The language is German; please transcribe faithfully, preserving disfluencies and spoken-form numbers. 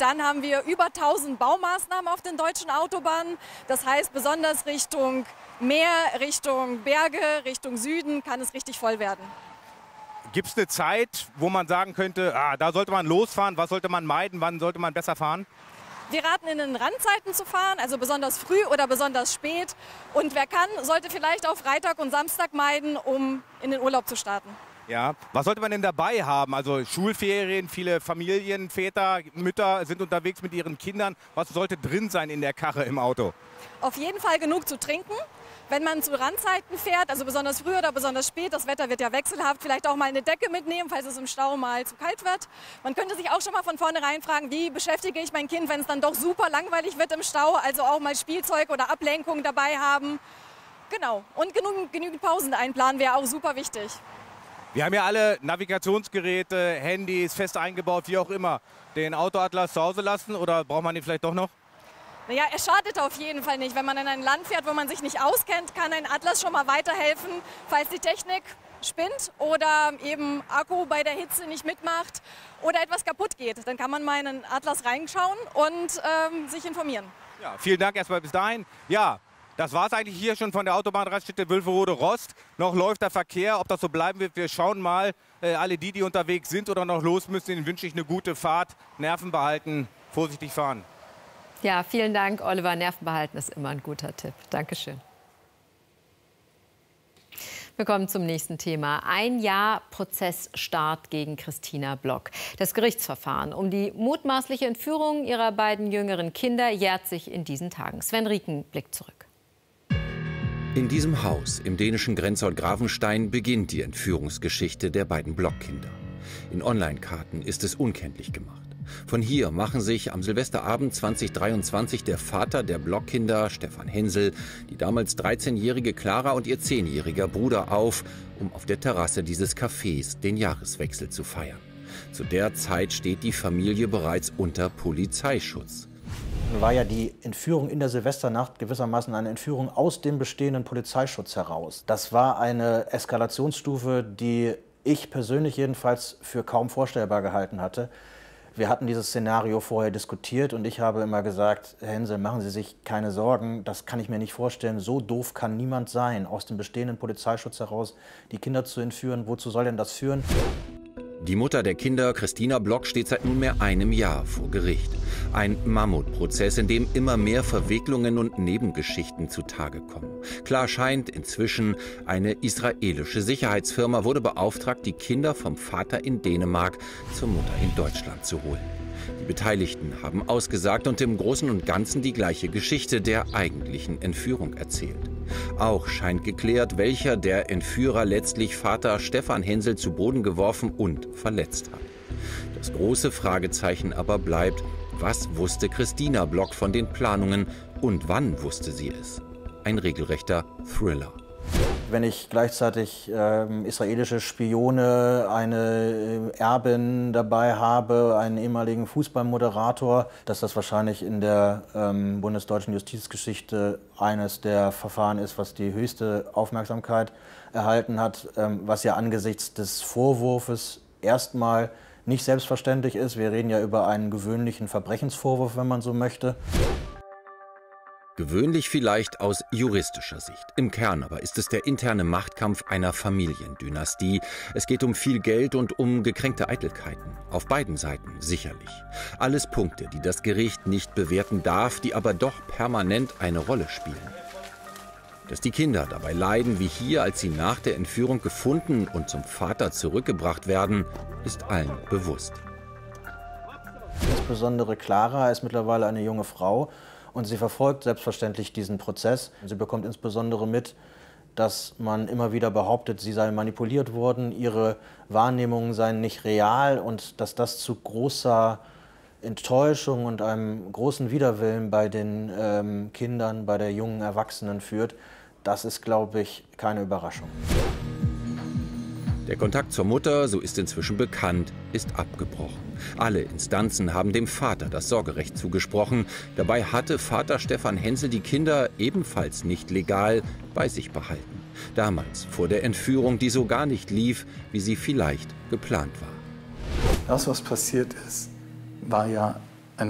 dann haben wir über tausend Baumaßnahmen auf den deutschen Autobahnen. Das heißt, besonders Richtung Meer, Richtung Berge, Richtung Süden kann es richtig voll werden. Gibt es eine Zeit, wo man sagen könnte, ah, da sollte man losfahren, was sollte man meiden, wann sollte man besser fahren? Wir raten, in den Randzeiten zu fahren, also besonders früh oder besonders spät. Und wer kann, sollte vielleicht auch Freitag und Samstag meiden, um in den Urlaub zu starten. Ja, was sollte man denn dabei haben? Also Schulferien, viele Familien, Väter, Mütter sind unterwegs mit ihren Kindern. Was sollte drin sein in der Karre im Auto? Auf jeden Fall genug zu trinken. Wenn man zu Randzeiten fährt, also besonders früh oder besonders spät, das Wetter wird ja wechselhaft, vielleicht auch mal eine Decke mitnehmen, falls es im Stau mal zu kalt wird. Man könnte sich auch schon mal von vornherein fragen, wie beschäftige ich mein Kind, wenn es dann doch super langweilig wird im Stau, also auch mal Spielzeug oder Ablenkung dabei haben. Genau, und genug, genügend Pausen einplanen wäre auch super wichtig. Wir haben ja alle Navigationsgeräte, Handys, fest eingebaut, wie auch immer. Den Autoatlas zu Hause lassen oder braucht man den vielleicht doch noch? Naja, er schadet auf jeden Fall nicht. Wenn man in ein Land fährt, wo man sich nicht auskennt, kann ein Atlas schon mal weiterhelfen, falls die Technik spinnt oder eben Akku bei der Hitze nicht mitmacht oder etwas kaputt geht. Dann kann man mal in einen Atlas reinschauen und ähm, sich informieren. Ja, vielen Dank erstmal bis dahin. Ja, das war es eigentlich hier schon von der Autobahnraststätte Wülferode-Rost. Noch läuft der Verkehr. Ob das so bleiben wird, wir schauen mal. Äh, alle die, die unterwegs sind oder noch los müssen, ihnen wünsche ich eine gute Fahrt. Nerven behalten, vorsichtig fahren. Ja, vielen Dank, Oliver. Nerven behalten ist immer ein guter Tipp. Dankeschön. Wir kommen zum nächsten Thema. Ein Jahr Prozessstart gegen Christina Block. Das Gerichtsverfahren um die mutmaßliche Entführung ihrer beiden jüngeren Kinder jährt sich in diesen Tagen. Sven Rieken blickt zurück. In diesem Haus im dänischen Grenzort Grafenstein beginnt die Entführungsgeschichte der beiden Block-Kinder. In Online-Karten ist es unkenntlich gemacht. Von hier machen sich am Silvesterabend zweitausenddreiundzwanzig der Vater der Block-Kinder, Stefan Hensel, die damals dreizehnjährige Clara und ihr zehnjähriger Bruder auf, um auf der Terrasse dieses Cafés den Jahreswechsel zu feiern. Zu der Zeit steht die Familie bereits unter Polizeischutz. War ja die Entführung in der Silvesternacht gewissermaßen eine Entführung aus dem bestehenden Polizeischutz heraus. Das war eine Eskalationsstufe, die ich persönlich jedenfalls für kaum vorstellbar gehalten hatte. Wir hatten dieses Szenario vorher diskutiert und ich habe immer gesagt, Herr Hensel, machen Sie sich keine Sorgen, das kann ich mir nicht vorstellen. So doof kann niemand sein, aus dem bestehenden Polizeischutz heraus die Kinder zu entführen. Wozu soll denn das führen? Die Mutter der Kinder, Christina Block, steht seit nunmehr einem Jahr vor Gericht. Ein Mammutprozess, in dem immer mehr Verwicklungen und Nebengeschichten zutage kommen. Klar scheint inzwischen, eine israelische Sicherheitsfirma wurde beauftragt, die Kinder vom Vater in Dänemark zur Mutter in Deutschland zu holen. Die Beteiligten haben ausgesagt und im Großen und Ganzen die gleiche Geschichte der eigentlichen Entführung erzählt. Auch scheint geklärt, welcher der Entführer letztlich Vater Stefan Hensel zu Boden geworfen und verletzt hat. Das große Fragezeichen aber bleibt, was wusste Christina Block von den Planungen und wann wusste sie es? Ein regelrechter Thriller. Wenn ich gleichzeitig äh, israelische Spione, eine Erbin dabei habe, einen ehemaligen Fußballmoderator, dass das wahrscheinlich in der ähm, bundesdeutschen Justizgeschichte eines der Verfahren ist, was die höchste Aufmerksamkeit erhalten hat, ähm, was ja angesichts des Vorwurfs erstmal nicht selbstverständlich ist. Wir reden ja über einen gewöhnlichen Verbrechensvorwurf, wenn man so möchte. Gewöhnlich vielleicht aus juristischer Sicht. Im Kern aber ist es der interne Machtkampf einer Familiendynastie. Es geht um viel Geld und um gekränkte Eitelkeiten. Auf beiden Seiten sicherlich. Alles Punkte, die das Gericht nicht bewerten darf, die aber doch permanent eine Rolle spielen. Dass die Kinder dabei leiden, wie hier, als sie nach der Entführung gefunden und zum Vater zurückgebracht werden, ist allen bewusst. Insbesondere Clara ist mittlerweile eine junge Frau. Und sie verfolgt selbstverständlich diesen Prozess. Sie bekommt insbesondere mit, dass man immer wieder behauptet, sie sei manipuliert worden, ihre Wahrnehmungen seien nicht real und dass das zu großer Enttäuschung und einem großen Widerwillen bei den ähm, Kindern, bei der jungen Erwachsenen führt. Das ist, glaube ich, keine Überraschung. Der Kontakt zur Mutter, so ist inzwischen bekannt, ist abgebrochen. Alle Instanzen haben dem Vater das Sorgerecht zugesprochen. Dabei hatte Vater Stefan Hensel die Kinder ebenfalls nicht legal bei sich behalten. Damals vor der Entführung, die so gar nicht lief, wie sie vielleicht geplant war. Das, was passiert ist, war ja